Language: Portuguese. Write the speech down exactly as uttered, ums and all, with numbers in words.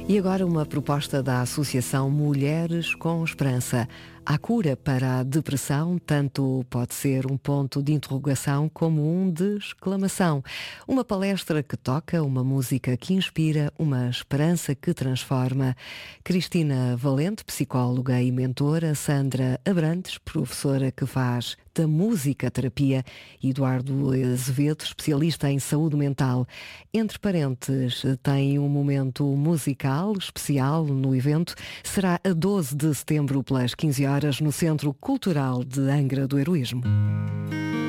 E agora uma proposta da Associação Mulheres com Esperança. A cura para a depressão tanto pode ser um ponto de interrogação como um de exclamação. Uma palestra que toca, uma música que inspira, uma esperança que transforma. Cristina Valente, psicóloga e mentora, Sandra Abrantes, professora que faz da música terapia, e Eduardo Azevedo, especialista em saúde mental. Entre parentes, tem um momento musical especial no evento. Será a doze de setembro, pelas quinze horas, no Centro Cultural de Angra do Heroísmo.